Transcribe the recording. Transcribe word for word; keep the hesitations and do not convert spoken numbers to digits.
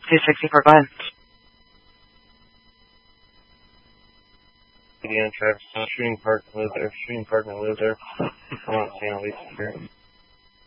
two sixty-four, go ahead. Indiana Travis, shooting partner live there, shooting partner live there. I'm not seeing a lease here.